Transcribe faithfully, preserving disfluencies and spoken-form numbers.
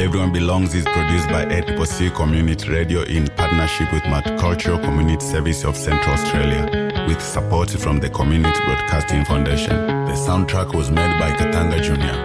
Everyone Belongs is produced by eight C C Community Radio in partnership with Multicultural Community Service of Central Australia, with support from the Community Broadcasting Foundation. The soundtrack was made by Katanga Junior